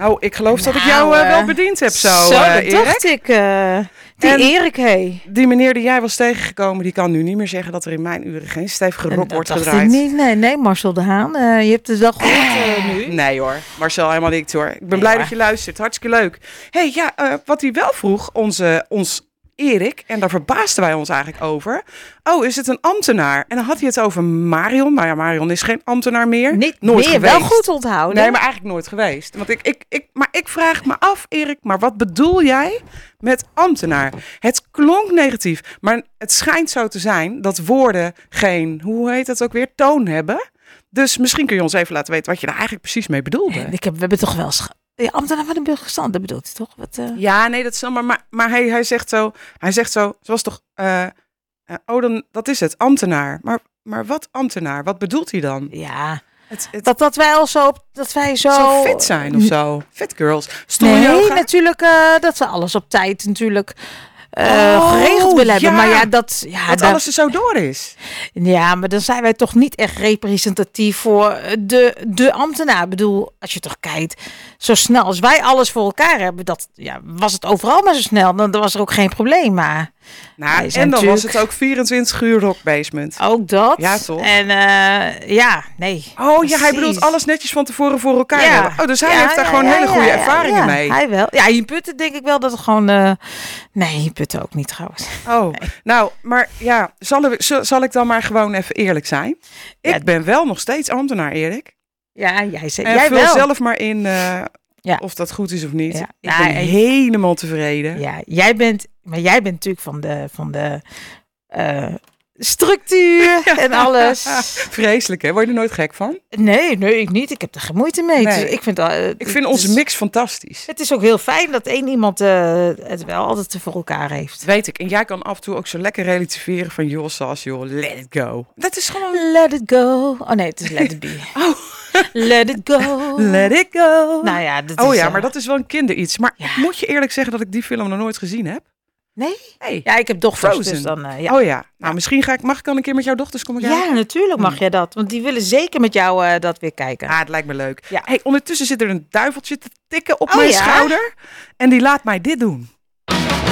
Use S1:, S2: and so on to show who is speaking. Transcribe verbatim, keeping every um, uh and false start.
S1: Nou, ik geloof dat ik
S2: Nou,
S1: jou uh, wel
S2: uh,
S1: bediend heb zo,
S2: Zo,
S1: uh,
S2: dat
S1: Erik.
S2: dacht ik. Uh, die
S1: En
S2: Erik, hé.
S1: Die meneer die jij was tegengekomen, die kan nu niet meer zeggen dat er in mijn uren geen stevige rok wordt
S2: dacht
S1: gedraaid.
S2: Ik niet. Nee, nee, Marcel de Haan. Uh, je hebt het wel gehoord uh, nu.
S1: Nee hoor, Marcel, helemaal niks hoor. Ik ben
S2: nee,
S1: blij
S2: hoor.
S1: dat je luistert. Hartstikke leuk. Hé, hey, ja, uh, wat hij wel vroeg, onze, ons Erik, en daar verbaasden wij ons eigenlijk over. Oh, is het een ambtenaar? En dan had hij het over Marion. Maar ja, Marion is geen ambtenaar meer.
S2: Niet
S1: nooit
S2: meer,
S1: geweest.
S2: wel goed onthouden.
S1: Nee, maar eigenlijk nooit geweest. Want ik, ik, ik, maar ik vraag me af, Erik, maar wat bedoel jij met ambtenaar? Het klonk negatief, maar het schijnt zo te zijn dat woorden geen, hoe heet dat ook weer, toon hebben. Dus misschien kun je ons even laten weten wat je daar eigenlijk precies mee bedoelde.
S2: Ik heb, we hebben toch wel eens... Ja, ambtenaar van de burgerstand, dat bedoelt hij toch? Wat, uh...
S1: Ja, nee, dat is maar, maar, maar hij, hij zegt zo, hij zegt zo, zoals toch, uh, uh, oh, dan, dat is het, ambtenaar. Maar, maar wat ambtenaar? Wat bedoelt hij dan?
S2: Ja,
S1: het, het,
S2: dat, dat wij al zo, dat wij zo...
S1: zo fit zijn of zo. Fit girls.
S2: Nee,
S1: yoga.
S2: natuurlijk, uh, dat we alles op tijd natuurlijk... Uh,
S1: oh,
S2: geregeld willen hebben.
S1: Ja.
S2: Maar ja, dat... Ja,
S1: dat
S2: daar...
S1: alles er zo door is.
S2: Ja, maar dan zijn wij toch niet echt representatief voor de, de ambtenaar. Ik bedoel, als je toch kijkt, zo snel als wij alles voor elkaar hebben, dat, ja, was het overal maar zo snel. Dan, dan was er ook geen probleem, maar...
S1: Nou, en dan
S2: natuurlijk...
S1: was het ook vierentwintig uur rock basement.
S2: Ook dat.
S1: Ja, toch?
S2: En uh, ja, nee.
S1: Oh
S2: precies.
S1: ja, hij bedoelt alles netjes van tevoren voor elkaar
S2: ja.
S1: hebben. Oh, dus hij
S2: ja,
S1: heeft daar
S2: ja,
S1: gewoon
S2: ja,
S1: hele
S2: ja,
S1: goede
S2: ja,
S1: ervaringen
S2: ja,
S1: mee.
S2: Hij wel. Ja, in Putten denk ik wel dat het gewoon... Uh... Nee, in Putten ook niet trouwens.
S1: Oh,
S2: nee.
S1: Nou, maar ja, zal, we, zal ik dan maar gewoon even eerlijk zijn? Ik ja. ben wel nog steeds ambtenaar, Erik.
S2: Ja, jij, zei,
S1: en
S2: jij
S1: vul
S2: wel.
S1: zelf maar in uh, ja. of dat goed is of niet.
S2: Ja.
S1: Ik ben
S2: nou,
S1: helemaal tevreden.
S2: Ja, jij bent, maar jij bent natuurlijk van de, van de uh, structuur en alles.
S1: Vreselijk, hè? Word je er nooit gek van?
S2: Nee, nee, ik niet. Ik heb er geen moeite mee. Nee. Dus ik vind, uh,
S1: ik vind onze
S2: is,
S1: mix fantastisch.
S2: Het is ook heel fijn dat één iemand uh, het wel altijd voor elkaar heeft.
S1: Weet ik. En jij kan af en toe ook zo lekker relativeren van joh, zoals joh, let it go. Dat is gewoon...
S2: Let it go. Oh nee, het is let it be.
S1: oh.
S2: Let it go.
S1: Let it go.
S2: Nou ja, dat
S1: oh
S2: is,
S1: ja,
S2: uh,
S1: maar dat is wel een kinderiets. Maar
S2: ja.
S1: moet je eerlijk zeggen dat ik die film nog nooit gezien heb?
S2: Nee?
S1: Hey.
S2: Ja, ik heb dochters, dus dan... Uh, ja.
S1: Oh ja, nou ja. misschien ga ik, mag ik dan een keer met jouw dochters komen kijken?
S2: Ja, natuurlijk mag jij dat. Want die willen zeker met jou uh, dat weer kijken.
S1: Ah, het lijkt me leuk.
S2: Ja.
S1: Hey, ondertussen zit er een duiveltje te tikken op
S2: oh,
S1: mijn
S2: ja?
S1: schouder. En die laat mij dit doen.